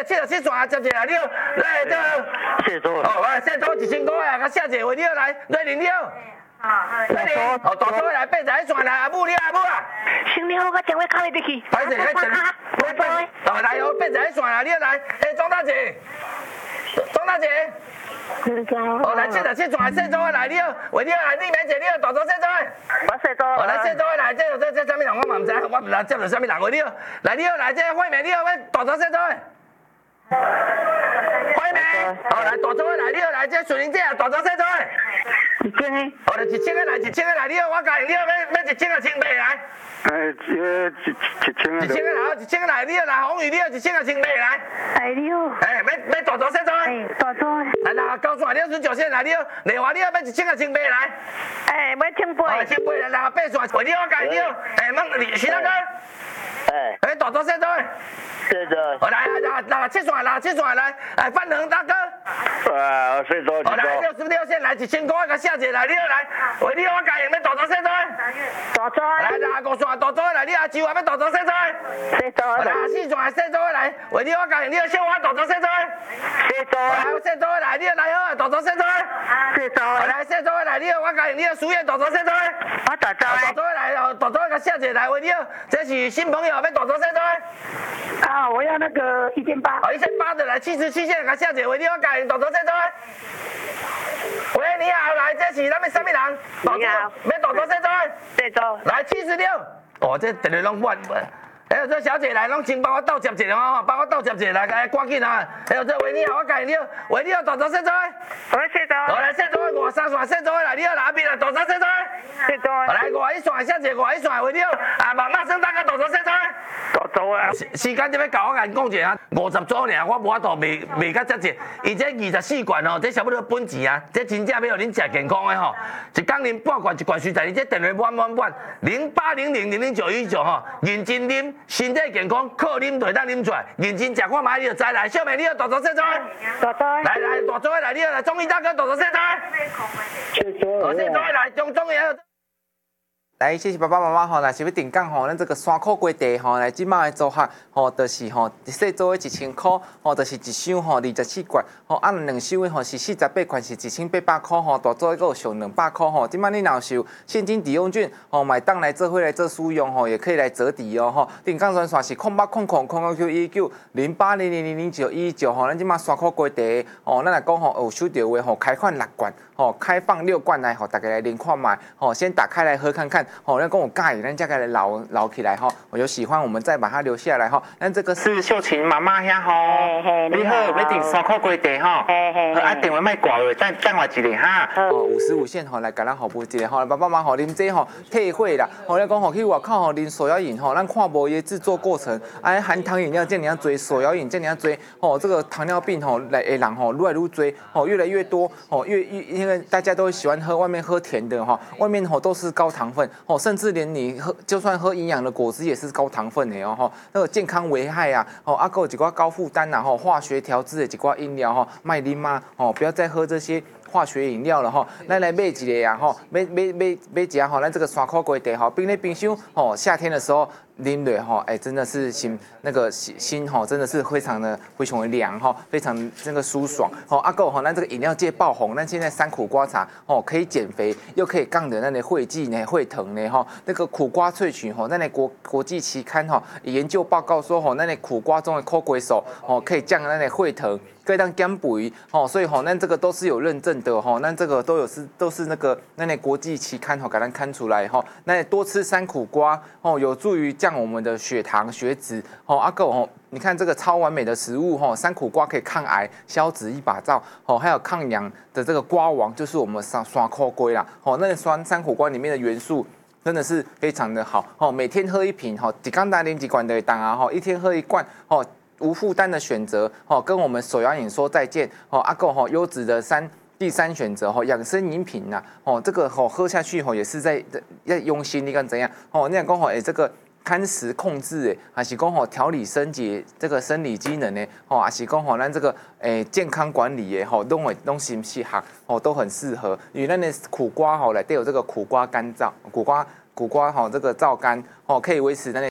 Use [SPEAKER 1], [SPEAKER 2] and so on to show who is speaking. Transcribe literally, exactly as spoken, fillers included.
[SPEAKER 1] 七十七线接一下了，来这
[SPEAKER 2] 谢周
[SPEAKER 1] 哦，来谢周一千块啊，甲写一个话了来，瑞玲了。瑞玲，哦，大周来八十一线来，阿母了阿母啊。
[SPEAKER 3] 行了，我电话敲入去。
[SPEAKER 1] 歹势，迄阵，
[SPEAKER 3] 拜拜。
[SPEAKER 1] 哦，来哦，八十一线来，你来，诶，庄大姐，庄大姐。哦，来七十七线谢周来了，为了来你免坐了，大周谢周。
[SPEAKER 2] 我谢周。
[SPEAKER 1] 哦，来谢周来，这这这啥物人我嘛唔知，我唔知接到啥物人为了，来了来这惠美了，要大周谢周。惠美，哦，来大周来了，来这顺英姐大周谢周。
[SPEAKER 2] 一千个。
[SPEAKER 1] 哦，来一千个来，一千个来了，我教你了，要要一千个清白来。
[SPEAKER 2] 诶，这一一千个。
[SPEAKER 1] 一千个来，一千个来了，来红雨了，一千个清白来。
[SPEAKER 3] 哎了。
[SPEAKER 1] 哎，要要大周谢周。
[SPEAKER 3] 哎，大周。
[SPEAKER 1] 来来，高线了，顺九线来了，内华了，要一千个清白来。
[SPEAKER 3] 哎，要清白。
[SPEAKER 1] 哦，清白来，来八线，为了我教你了，哎，问你徐大哥。
[SPEAKER 2] 哎。
[SPEAKER 1] 哎，大周谢周。
[SPEAKER 2] 谢周。
[SPEAKER 1] 哦，来来来来，七线来，七线来，哎，范恒大哥。
[SPEAKER 2] 啊，我谢周。
[SPEAKER 1] 哦，来六十六线来一千块，甲写一来，你来，为你我教你要大周谢周。
[SPEAKER 3] 大周。
[SPEAKER 1] 来来五线大周来，你阿舅还要大周谢周。
[SPEAKER 3] 谢周。
[SPEAKER 1] 来四线谢周来，为你我教你要小我大周谢周。
[SPEAKER 2] 谢周。
[SPEAKER 1] 来谢周来，你来好，大周谢周。
[SPEAKER 3] 谢周。
[SPEAKER 1] 来谢周来，你我教你要输液大周谢周。
[SPEAKER 3] 我大周。
[SPEAKER 1] 大周来，哦，大周甲写一来，为你这是新朋友要大周谢周。
[SPEAKER 3] 啊，我要那个一千八。
[SPEAKER 1] 哦，一千八的来七十七线甲写一，为你我教你大周谢周。喂，你好，来，这是咱们什么人？
[SPEAKER 3] 你好，
[SPEAKER 1] 要大周谢周。
[SPEAKER 3] 谢周。
[SPEAKER 1] 来七十六，哦，这电话拢满。还有这小姐来，拢请帮我倒接一个哦，帮我倒接一个来，来赶紧啊！还有这维尼好，我教你了，维尼好大周谢周。
[SPEAKER 3] 我谢周。
[SPEAKER 1] 好来谢周，五三线谢周来，你好哪边啊？大周谢周。
[SPEAKER 3] 谢周。
[SPEAKER 1] 来五一线，谢谢五一线，维尼好啊，马马上大家大周谢周。
[SPEAKER 2] 大周啊！
[SPEAKER 1] 时间就要到，我甲你讲一下，五十组尔，我无法度卖卖到遮济。而且二十四罐吼，这差不多本钱啊，这真正要互恁食健康的吼。一工啉半罐，一罐实在，你这电话满满满，零八零零零零九一九吼，认真啉。身体健康，靠啉就会当啉出来。认真食看卖你就知来。小妹，你要大周谢周。
[SPEAKER 3] 大周。
[SPEAKER 1] 来来，大周来，你好来，中医大哥大周谢周。
[SPEAKER 2] 谢周。
[SPEAKER 1] 好，谢周来，中中医还有。
[SPEAKER 4] 来，谢谢爸爸妈妈吼，若是要订购吼，咱这个山口龟地吼，来即卖的租客吼，就是吼，细租的一千块，吼，就是一箱吼二十四罐，吼，啊两箱的吼是四十八罐，是一千八百块吼，大租的有上两百块吼。即卖你若是有现金抵用券，吼，买当来做伙来做使用吼，也可以来折抵哦吼。订购专线是空八空空空空 Q 一九零八零零零零九一九吼，咱即卖山口龟地吼，咱来讲吼有收到的吼，开款六罐，吼，开放六罐来吼，大家来领看卖，吼，先打开来喝看看。哦，那跟我介意，咱再来捞捞起来哈。我有喜欢，我们再把它留下来哈。那这个是秀琴妈妈呀哈。你好，要订三块龟地哈。啊，电话卖挂了，等等我一下哈。哦，五十五线吼，来甲咱服务一下吼，爸爸妈妈吼，啉这吼退会啦。吼，咱讲吼去外口吼啉手摇饮吼，咱看无伊制作过程，啊，含糖饮料这样多，手摇饮这样多，吼，这个糖尿病吼来的人吼越来越多，吼越来越多，吼越越因为大家都喜欢喝外面喝甜的哈，外面吼都是高糖分。哦，甚至连你喝，就算喝营养的果汁也是高糖分的哦，吼，那个健康危害啊，哦，啊，还有一寡高负担呐，吼，化学调制的一寡饮料吼，卖啉嘛，哦，不要再喝这些化学饮料了吼，咱来买一个呀，吼，买买买买一下吼，咱这个山口龟地吼，冰在冰箱，吼，夏天的时候啉落吼，哎，真的是心那个心心吼，真的是非常的非常的凉哈，非常那个舒爽，吼，啊，还有吼，咱这个饮料界爆红，咱现在山苦瓜茶，哦，可以减肥，又可以降的那个会剂呢，会疼呢，吼，那个苦瓜萃取吼，那个国国际期刊吼研究报告说吼，那个苦瓜中的苦瓜素，哦，可以降那个会疼。可以当减肥吼，所以吼，咱这个都是有认证的吼，咱这个都有是都是那个那那国际期刊吼，给咱看出来吼，那多吃山苦瓜吼，有助于降我们的血糖、血脂吼，阿狗吼。你看这个超完美的食物吼，山苦瓜可以抗癌、消脂一把罩吼，还有抗氧的这个瓜王就是我们山山苦龟啦吼，那酸山苦瓜里面的元素。真的是非常的好哦，每天喝一瓶吼，几缸大零几罐的当啊吼，一天喝一罐吼，无负担的选择吼，跟我们手摇饮说再见吼，阿狗吼优质的三第三选择吼，养生饮品呐吼，这个吼喝下去吼也是在在用心，你看怎样吼？你讲讲吼，哎这个。贪食控制诶，还是讲吼调理升级这个生理机能诶，吼，还是讲吼咱这个诶健康管理诶，吼，拢会拢适适合，吼都很适合。与咱的苦瓜吼来都有这个苦瓜干燥，苦瓜苦瓜吼这个皂苷吼可以维持咱的